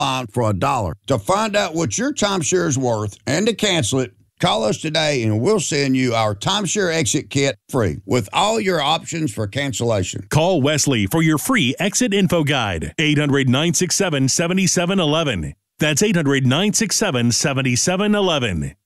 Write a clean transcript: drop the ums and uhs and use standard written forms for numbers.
line for $1. To find out what your timeshare is worth and to cancel it, call us today and we'll send you our timeshare exit kit free with all your options for cancellation. Call Wesley for your free exit info guide. 800-967-7711. That's 800-967-7711.